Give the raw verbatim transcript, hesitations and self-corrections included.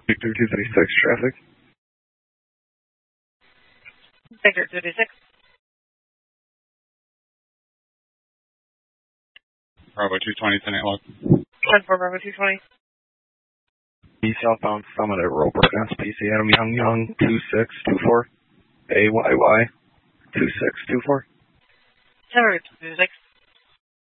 Victor two three six, traffic. Victor two three six. Bravo two twenty, ten eight log. ten four Bravo two twenty. E southbound Summit at Roper, S P C Adam Young Young, two six two four, A Y Y, two six two four. Seven two six.